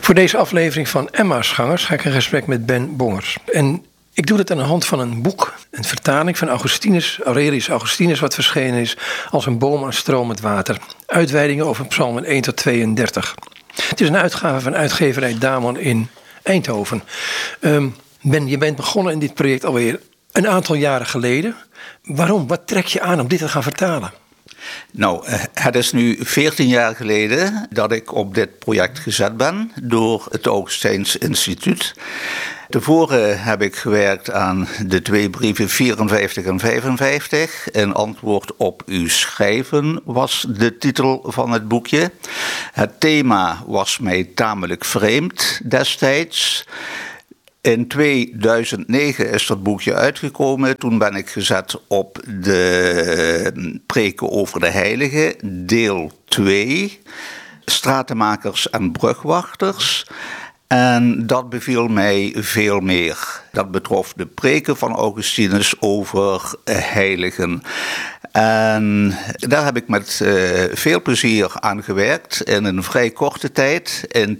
Voor deze aflevering van Emmausgangers ga ik in gesprek met Ben Bongers. En ik doe dit aan de hand van een boek, een vertaling van Aurelius Augustinus, wat verschenen is als een boom aan stromend water. Uitweidingen over psalmen 1 tot 32. Het is een uitgave van uitgeverij Damon in Eindhoven. Ben, je bent begonnen in dit project alweer een aantal jaren geleden. Waarom? Wat trek je aan om dit te gaan vertalen? Nou, het is nu 14 jaar geleden dat ik op dit project gezet ben door het Augustijns Instituut. Tevoren heb ik gewerkt aan de 2 brieven 54 en 55. In antwoord op uw schrijven was de titel van het boekje. Het thema was mij tamelijk vreemd destijds. In 2009 is dat boekje uitgekomen. Toen ben ik gezet op de preken over de heiligen, deel 2. Stratenmakers en brugwachters. En dat beviel mij veel meer. Dat betrof de preken van Augustinus over heiligen. En daar heb ik met veel plezier aan gewerkt in een vrij korte tijd. In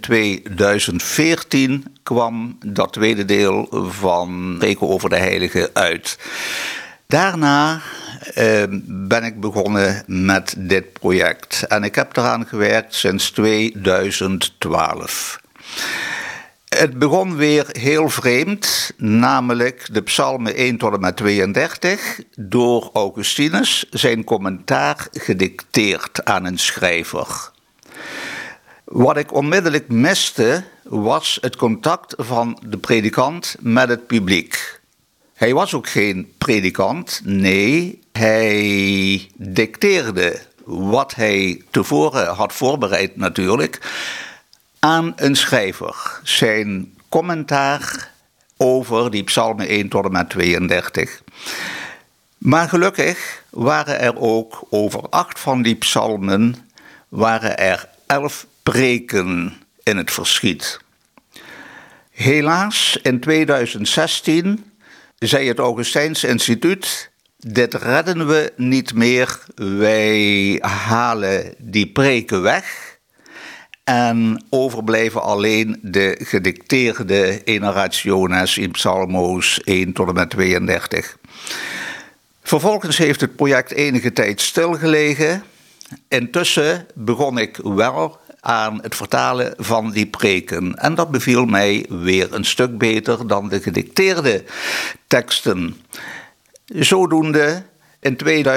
2014 kwam dat tweede deel van Preken over de Heiligen uit. Daarna ben ik begonnen met dit project. En ik heb eraan gewerkt sinds 2012. Het begon weer heel vreemd, namelijk de psalmen 1 tot en met 32, door Augustinus, zijn commentaar gedicteerd aan een schrijver. Wat ik onmiddellijk miste, was het contact van de predikant met het publiek. Hij was ook geen predikant, nee, hij dicteerde wat hij tevoren had voorbereid natuurlijk aan een schrijver. Zijn commentaar over die psalmen 1 tot en met 32. Maar gelukkig waren er ook over 8 van die psalmen waren er 11 preken in het verschiet. Helaas, in 2016 zei het Augustijns Instituut: dit redden we niet meer, wij halen die preken weg. En overblijven alleen de gedicteerde enarrationes in psalmos 1 tot en met 32. Vervolgens heeft het project enige tijd stilgelegen. Intussen begon ik wel aan het vertalen van die preken. En dat beviel mij weer een stuk beter dan de gedicteerde teksten. Zodoende in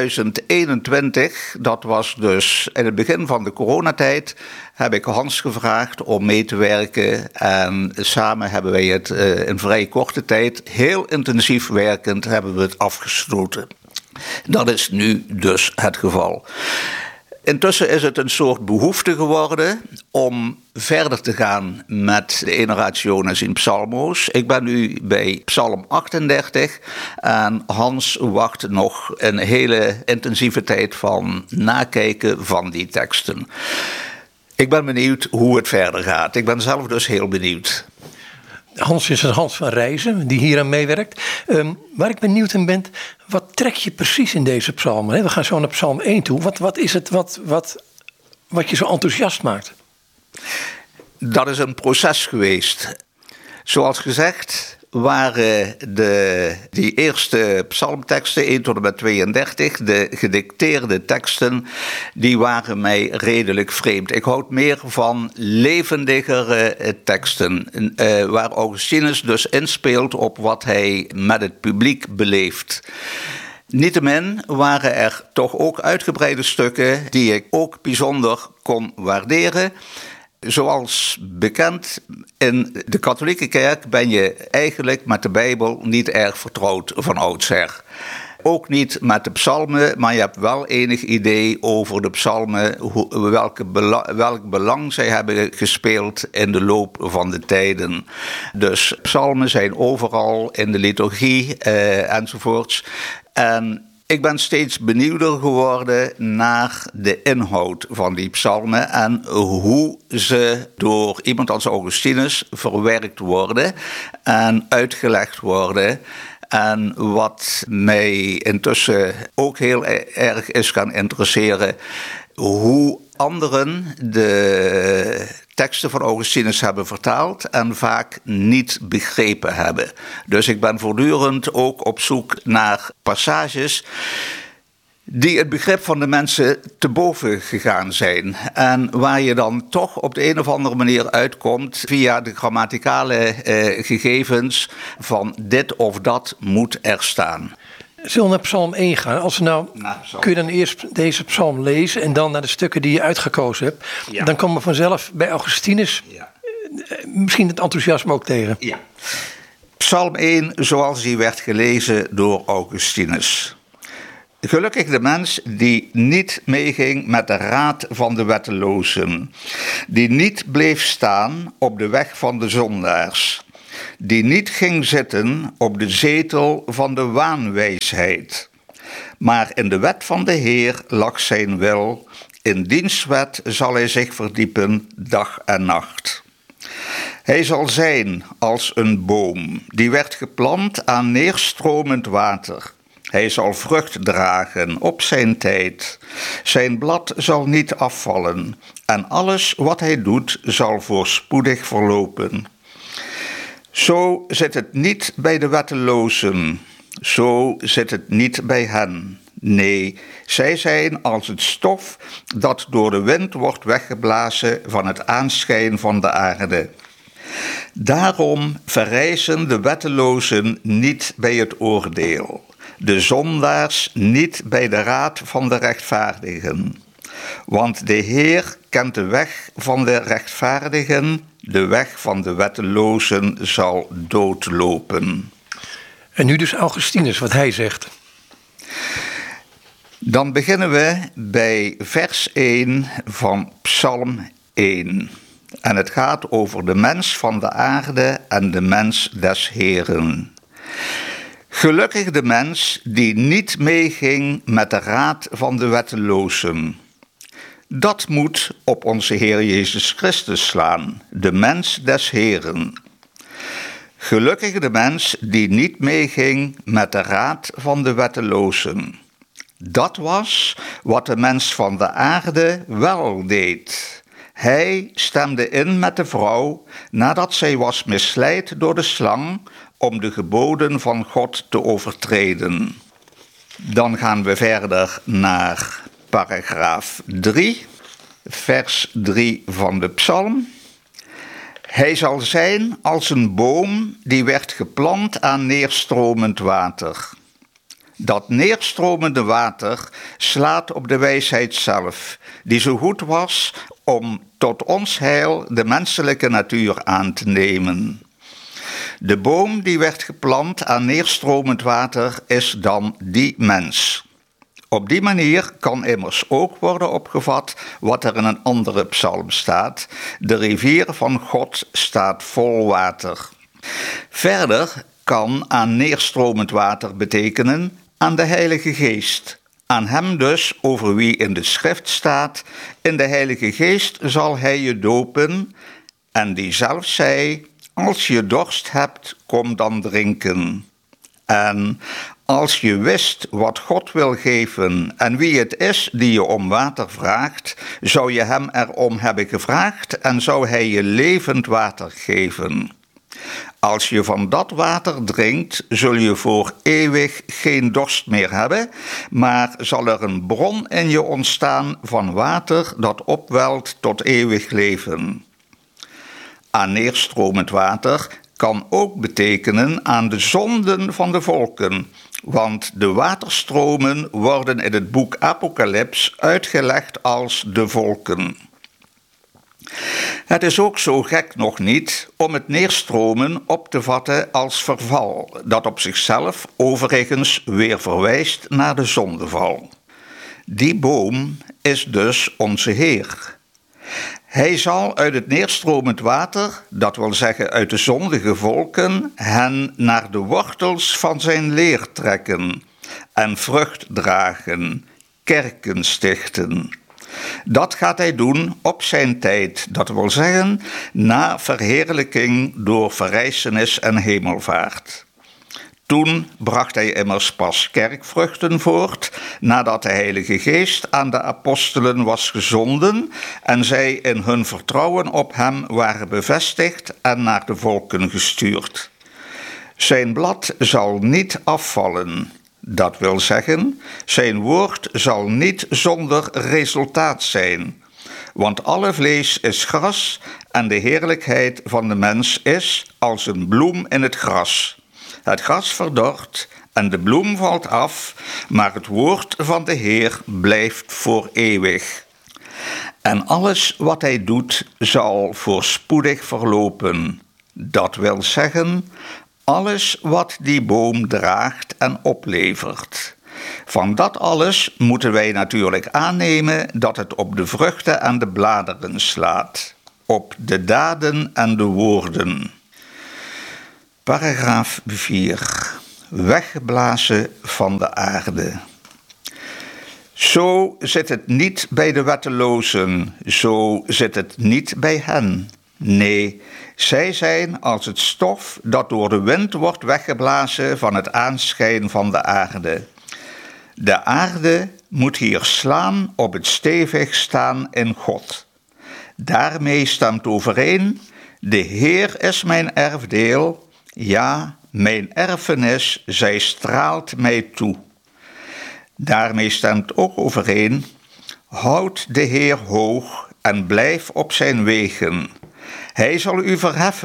2021, dat was dus in het begin van de coronatijd, heb ik Hans gevraagd om mee te werken. En samen hebben wij het in vrij korte tijd, heel intensief werkend, hebben we het afgesloten. Dat is nu dus het geval. Intussen is het een soort behoefte geworden om verder te gaan met de enarrationes in psalmos. Ik ben nu bij psalm 38 en Hans wacht nog een hele intensieve tijd van nakijken van die teksten. Ik ben benieuwd hoe het verder gaat. Ik ben zelf dus heel benieuwd. Hans is Hans van Rijzen, die hier aan meewerkt. Waar ik benieuwd in ben, wat trek je precies in deze psalmen? We gaan zo naar psalm 1 toe. Wat is het wat je zo enthousiast maakt? Dat is een proces geweest. Zoals gezegd waren die eerste psalmteksten 1 tot en met 32, de gedicteerde teksten, die waren mij redelijk vreemd. Ik houd meer van levendigere teksten, waar Augustinus dus inspeelt op wat hij met het publiek beleeft. Niettemin waren er toch ook uitgebreide stukken die ik ook bijzonder kon waarderen. Zoals bekend, in de katholieke kerk ben je eigenlijk met de Bijbel niet erg vertrouwd van oudsher. Ook niet met de psalmen, maar je hebt wel enig idee over de psalmen, welk belang zij hebben gespeeld in de loop van de tijden. Dus psalmen zijn overal in de liturgie enzovoorts. En ik ben steeds benieuwder geworden naar de inhoud van die psalmen en hoe ze door iemand als Augustinus verwerkt worden en uitgelegd worden. En wat mij intussen ook heel erg is gaan interesseren, hoe anderen de teksten van Augustinus hebben vertaald en vaak niet begrepen hebben. Dus ik ben voortdurend ook op zoek naar passages die het begrip van de mensen te boven gegaan zijn. En waar je dan toch op de een of andere manier uitkomt via de grammaticale gegevens van dit of dat moet er staan. Zullen we naar Psalm 1 gaan? Kun je dan eerst deze psalm lezen en dan naar de stukken die je uitgekozen hebt? Ja. Dan komen we vanzelf bij Augustinus misschien het enthousiasme ook tegen. Ja. Psalm 1 zoals die werd gelezen door Augustinus. Gelukkig de mens die niet meeging met de raad van de wettelozen, die niet bleef staan op de weg van de zondaars, die niet ging zitten op de zetel van de waanwijsheid, maar in de wet van de Heer lag zijn wil, in diens wet zal hij zich verdiepen dag en nacht. Hij zal zijn als een boom, die werd geplant aan neerstromend water. Hij zal vrucht dragen op zijn tijd. Zijn blad zal niet afvallen en alles wat hij doet zal voorspoedig verlopen. Zo zit het niet bij de wettelozen, zo zit het niet bij hen. Nee, zij zijn als het stof dat door de wind wordt weggeblazen van het aanschijn van de aarde. Daarom verrijzen de wettelozen niet bij het oordeel, de zondaars niet bij de raad van de rechtvaardigen. Want de Heer kent de weg van de rechtvaardigen, de weg van de wettelozen zal doodlopen. En nu dus Augustinus, wat hij zegt. Dan beginnen we bij vers 1 van Psalm 1. En het gaat over de mens van de aarde en de mens des Heeren. Gelukkig de mens die niet meeging met de raad van de wettelozen. Dat moet op onze Heer Jezus Christus slaan, de mens des Heeren. Gelukkig de mens die niet meeging met de raad van de wettelozen. Dat was wat de mens van de aarde wel deed. Hij stemde in met de vrouw nadat zij was misleid door de slang om de geboden van God te overtreden. Dan gaan we verder naar paragraaf 3, vers 3 van de psalm. Hij zal zijn als een boom die werd geplant aan neerstromend water. Dat neerstromende water slaat op de wijsheid zelf, die zo goed was om tot ons heil de menselijke natuur aan te nemen. De boom die werd geplant aan neerstromend water is dan die mens. Op die manier kan immers ook worden opgevat wat er in een andere psalm staat. De rivier van God staat vol water. Verder kan aan neerstromend water betekenen aan de Heilige Geest. Aan hem dus, over wie in de schrift staat, in de Heilige Geest zal hij je dopen, en die zelf zei, als je dorst hebt, kom dan drinken. En als je wist wat God wil geven en wie het is die je om water vraagt, zou je hem erom hebben gevraagd en zou hij je levend water geven. Als je van dat water drinkt, zul je voor eeuwig geen dorst meer hebben, maar zal er een bron in je ontstaan van water dat opwelt tot eeuwig leven. Aan neerstromend water kan ook betekenen aan de zonden van de volken, want de waterstromen worden in het boek Apocalyps uitgelegd als de volken. Het is ook zo gek nog niet om het neerstromen op te vatten als verval, dat op zichzelf overigens weer verwijst naar de zondeval. Die boom is dus onze Heer. Hij zal uit het neerstromend water, dat wil zeggen uit de zondige volken, hen naar de wortels van zijn leer trekken en vrucht dragen, kerken stichten. Dat gaat hij doen op zijn tijd, dat wil zeggen na verheerlijking door verrijzenis en hemelvaart. Toen bracht hij immers pas kerkvruchten voort, nadat de Heilige Geest aan de apostelen was gezonden en zij in hun vertrouwen op hem waren bevestigd en naar de volken gestuurd. Zijn blad zal niet afvallen. Dat wil zeggen, zijn woord zal niet zonder resultaat zijn. Want alle vlees is gras en de heerlijkheid van de mens is als een bloem in het gras. Het gras verdort en de bloem valt af, maar het woord van de Heer blijft voor eeuwig. En alles wat hij doet zal voorspoedig verlopen. Dat wil zeggen, alles wat die boom draagt en oplevert. Van dat alles moeten wij natuurlijk aannemen dat het op de vruchten en de bladeren slaat, op de daden en de woorden. Paragraaf 4. Weggeblazen van de aarde. Zo zit het niet bij de wettelozen, zo zit het niet bij hen. Nee, zij zijn als het stof dat door de wind wordt weggeblazen van het aanschijn van de aarde. De aarde moet hier slaan op het stevig staan in God. Daarmee stemt overeen, de Heer is mijn erfdeel, ja, mijn erfenis, zij straalt mij toe. Daarmee stemt ook overeen, houd de Heer hoog en blijf op zijn wegen. Hij zal u verheffen